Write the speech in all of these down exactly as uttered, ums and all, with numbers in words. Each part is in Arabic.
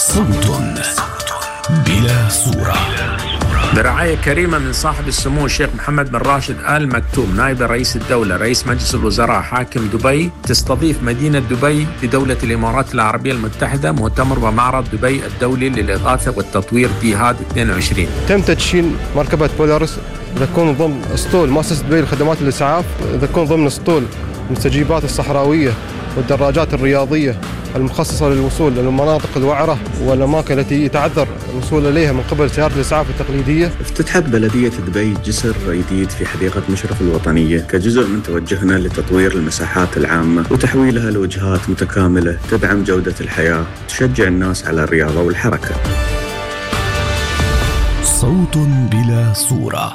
صوت بلا صورة. برعاية كريمة من صاحب السمو الشيخ محمد بن راشد آل مكتوم نائب رئيس الدولة رئيس مجلس الوزراء حاكم دبي، تستضيف مدينة دبي بدولة الإمارات العربية المتحدة مؤتمر ومعرض دبي الدولي للإغاثة والتطوير بيهاد اثنين وعشرين. تم تدشين مركبة بولارس تكون ضمن اسطول مؤسسة دبي لخدمات الإسعاف، تكون ضمن اسطول المستجيبات الصحراوية والدراجات الرياضية المخصصة للوصول للمناطق الوعرة والأماكن التي يتعذر الوصول إليها من قبل سيارات الإسعاف التقليدية. افتتحت بلدية دبي جسر جديد في حديقة مشرف الوطنية كجزء من توجهنا لتطوير المساحات العامة وتحويلها لوجهات متكاملة تدعم جودة الحياة وتشجع الناس على الرياضة والحركة. صوت بلا صورة.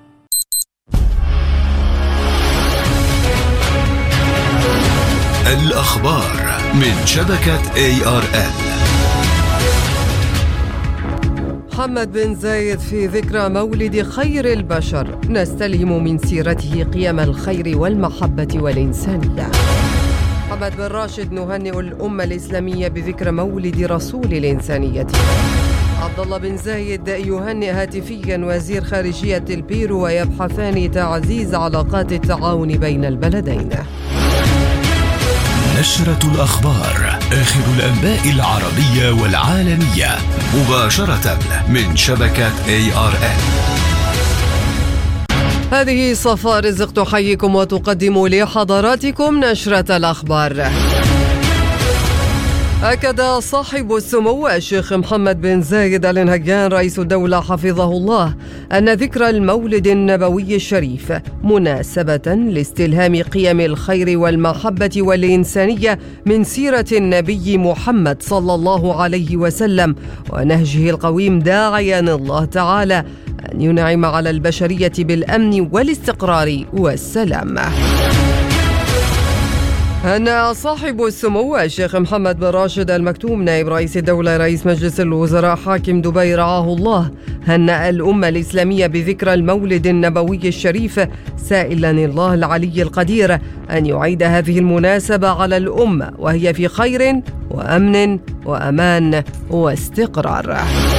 الأخبار من شبكة إيه آر إل. محمد بن زايد في ذكرى مولد خير البشر، نستلهم من سيرته قيم الخير والمحبة والإنسانية. محمد بن راشد نهنئ الأمة الإسلامية بذكرى مولد رسول الإنسانية. عبد الله بن زايد يهنئ هاتفيا وزير خارجية البيرو ويبحثان تعزيز علاقات التعاون بين البلدين. نشرة الأخبار، آخر الأنباء العربية والعالمية مباشرة من شبكة إيه آر إل. هذه صفاء رزق تحييكم وتقدم لحضراتكم نشرة الأخبار. أكد صاحب السمو الشيخ محمد بن زايد آل نهيان رئيس الدولة حفظه الله أن ذكرى المولد النبوي الشريف مناسبة لاستلهام قيم الخير والمحبة والإنسانية من سيرة النبي محمد صلى الله عليه وسلم ونهجه القويم، داعيا الله تعالى أن ينعم على البشرية بالأمن والاستقرار والسلام. هنأ صاحب السمو الشيخ محمد بن راشد آل مكتوم نائب رئيس الدولة رئيس مجلس الوزراء حاكم دبي رعاه الله هنأ الأمة الإسلامية بذكرى المولد النبوي الشريف، سائلا الله العلي القدير أن يعيد هذه المناسبة على الأمة وهي في خير وأمن وأمان واستقرار.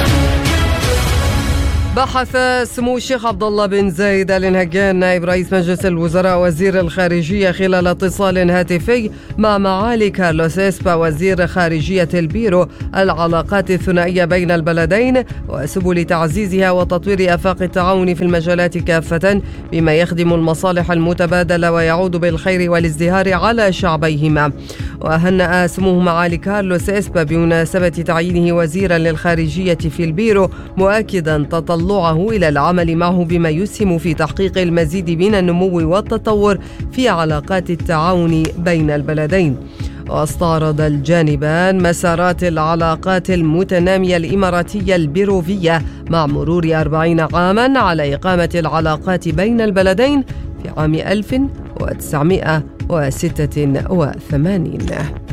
بحث سمو الشيخ عبد الله بن زايد آل نهيان نائب رئيس مجلس الوزراء وزير الخارجية خلال اتصال هاتفي مع معالي كارلوس إسبا وزير خارجية البيرو العلاقات الثنائية بين البلدين وسبل تعزيزها وتطوير آفاق التعاون في المجالات كافة بما يخدم المصالح المتبادلة ويعود بالخير والازدهار على شعبيهما. وهنأ سموه معالي كارلوس إسبا بمناسبة تعيينه وزيرا للخارجية في البيرو، مؤكدا تطلعه إلى العمل معه بما يسهم في تحقيق المزيد من النمو والتطور في علاقات التعاون بين البلدين. واستعرض الجانبان مسارات العلاقات المتنامية الإماراتية البيروفية مع مرور أربعين عاما على إقامة العلاقات بين البلدين في عام ألف وتسعمائة وستة وثمانين.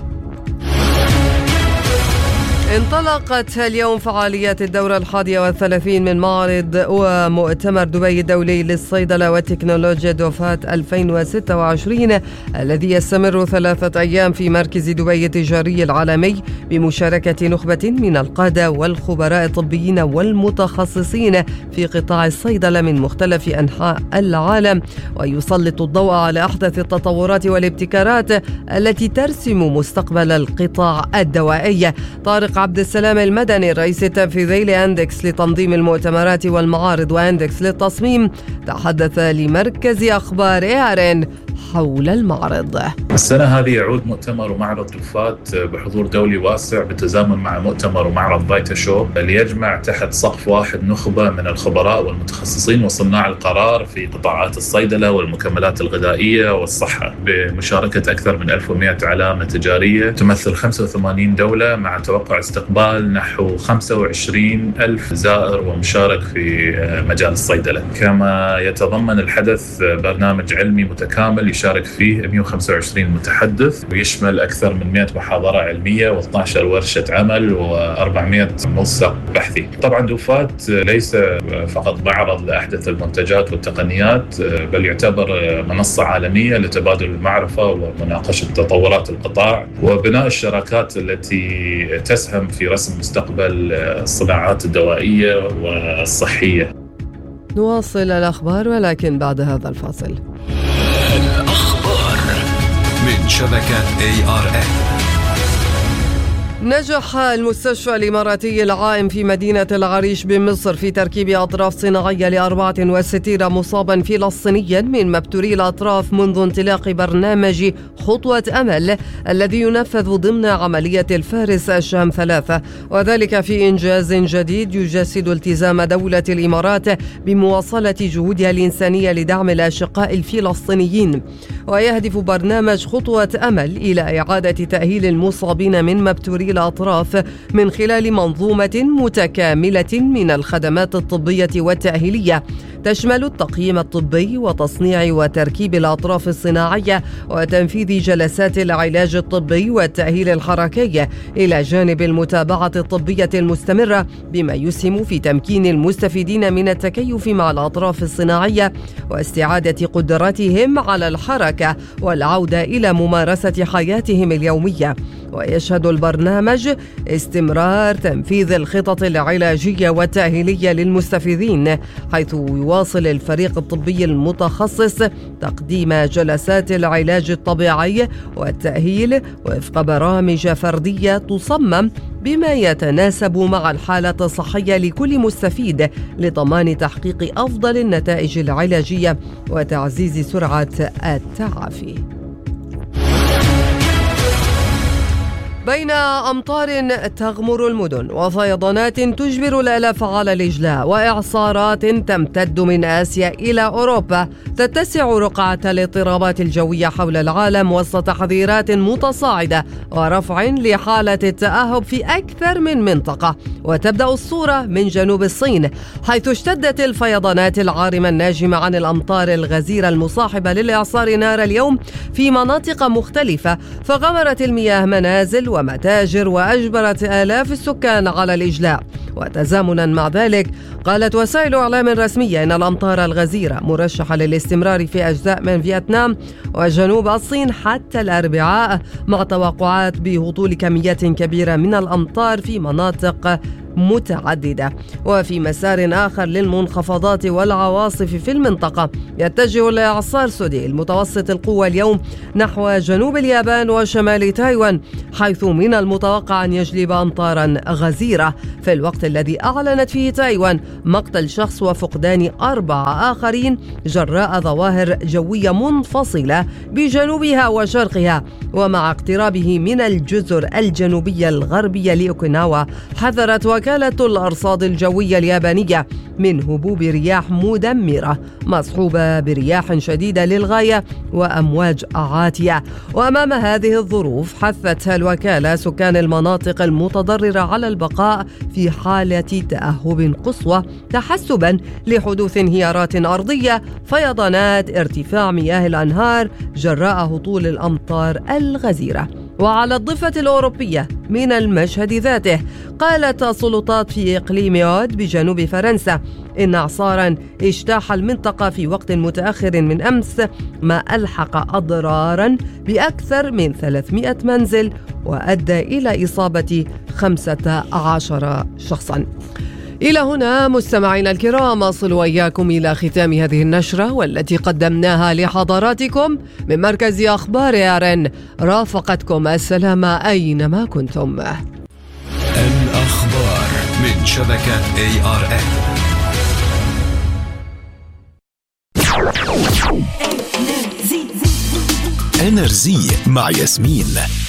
انطلقت اليوم فعاليات الدورة الحادية والثلاثين من معرض ومؤتمر دبي الدولي للصيدلة والتكنولوجيا دوفات ألفين وستة وعشرين الذي يستمر ثلاثة أيام في مركز دبي التجاري العالمي بمشاركة نخبة من القادة والخبراء الطبيين والمتخصصين في قطاع الصيدلة من مختلف أنحاء العالم، ويسلط الضوء على أحدث التطورات والابتكارات التي ترسم مستقبل القطاع الدوائي. طارق عبد السلام المدني الرئيس التنفيذي لأندكس لتنظيم المؤتمرات والمعارض وأندكس للتصميم تحدث لمركز أخبار إيه آر إن حول المعرض. السنة هذه يعود مؤتمر ومعرض دوفات بحضور دولي واسع بالتزامن مع مؤتمر ومعرض فايتا شو ليجمع تحت سقف واحد نخبة من الخبراء والمتخصصين وصناع القرار في قطاعات الصيدلة والمكملات الغذائية والصحة بمشاركة أكثر من ألف ومئة علامة تجارية تمثل خمسة وثمانين دولة مع توقع استقبال نحو خمسة وعشرين ألف زائر ومشارك في مجال الصيدلة. كما يتضمن الحدث برنامج علمي متكامل يشارك فيه مئة وخمسة وعشرين متحدث ويشمل أكثر من مئة محاضرة علمية و12 عشر ورشة عمل وأربعمائة ملصق بحثي. طبعا دوفات ليس فقط معرض لأحدث المنتجات والتقنيات، بل يعتبر منصة عالمية لتبادل المعرفة ومناقشة تطورات القطاع وبناء الشراكات التي تسهم في رسم مستقبل الصناعات الدوائية والصحية. نواصل الأخبار ولكن بعد هذا الفاصل. الأخبار من شبكة إيه آر إن. نجح المستشفى الإماراتي العائم في مدينة العريش بمصر في تركيب أطراف صناعية لأربعة وستين مصابا فلسطينيا من مبتوري الأطراف منذ انطلاق برنامج خطوة أمل الذي ينفذ ضمن عملية الفارس الشام ثلاثة، وذلك في إنجاز جديد يجسد التزام دولة الإمارات بمواصلة جهودها الإنسانية لدعم الأشقاء الفلسطينيين. ويهدف برنامج خطوة أمل إلى إعادة تأهيل المصابين من مبتوري الأطراف من خلال منظومة متكاملة من الخدمات الطبية والتأهيلية تشمل التقييم الطبي وتصنيع وتركيب الأطراف الصناعية وتنفيذ جلسات العلاج الطبي والتأهيل الحركي، إلى جانب المتابعة الطبية المستمرة بما يسهم في تمكين المستفيدين من التكيف مع الأطراف الصناعية واستعادة قدراتهم على الحركة والعودة إلى ممارسة حياتهم اليومية. ويشهد البرنامج استمرار تنفيذ الخطط العلاجية والتأهيلية للمستفيدين، حيث يواصل الفريق الطبي المتخصص تقديم جلسات العلاج الطبيعي والتأهيل وفق برامج فردية تصمم بما يتناسب مع الحالة الصحية لكل مستفيد لضمان تحقيق أفضل النتائج العلاجية وتعزيز سرعة التعافي. بين أمطار تغمر المدن وفيضانات تجبر الآلاف على الإجلاء وإعصارات تمتد من آسيا إلى أوروبا، تتسع رقعة الاضطرابات الجوية حول العالم وسط تحذيرات متصاعدة ورفع لحالة التأهب في أكثر من منطقة. وتبدأ الصورة من جنوب الصين، حيث اشتدت الفيضانات العارمة الناجمة عن الأمطار الغزيرة المصاحبة للإعصار نار اليوم في مناطق مختلفة، فغمرت المياه منازل ومتاجر وأجبرت آلاف السكان على الإجلاء. وتزامنا مع ذلك قالت وسائل إعلام رسمية إن الأمطار الغزيرة مرشحة للاستمرار في أجزاء من فيتنام وجنوب الصين حتى الأربعاء، مع توقعات بهطول كميات كبيرة من الأمطار في مناطق متعددة. وفي مسار آخر للمنخفضات والعواصف في المنطقة، يتجه الإعصار سودي المتوسط القوة اليوم نحو جنوب اليابان وشمال تايوان، حيث من المتوقع أن يجلب أمطارا غزيرة، في الوقت الذي أعلنت فيه تايوان مقتل شخص وفقدان أربعة آخرين جراء ظواهر جوية منفصلة بجنوبها وشرقها. ومع اقترابه من الجزر الجنوبية الغربية لأوكيناوا، حذرت وكالة الأرصاد الجوية اليابانية من هبوب رياح مدمرة مصحوبة برياح شديدة للغاية وأمواج عاتية. وأمام هذه الظروف حثت الوكالة سكان المناطق المتضررة على البقاء في حالة تأهب قصوى تحسبا لحدوث انهيارات أرضية، فيضانات، ارتفاع مياه الأنهار جراء هطول الأمطار الغزيرة. وعلى الضفة الأوروبية من المشهد ذاته، قالت السلطات في إقليم يود بجنوب فرنسا إن إعصارا اجتاح المنطقة في وقت متأخر من أمس، ما ألحق أضرارا بأكثر من ثلاثمائة منزل وأدى إلى إصابة خمسة عشر شخصا. إلى هنا مستمعينا الكرام أصل وإياكم إلى ختام هذه النشرة والتي قدمناها لحضراتكم من مركز أخبار إيه آر إن. رافقتكم السلامة أينما كنتم. الأخبار من شبكة إيه آر إن. إنرزي مع ياسمين.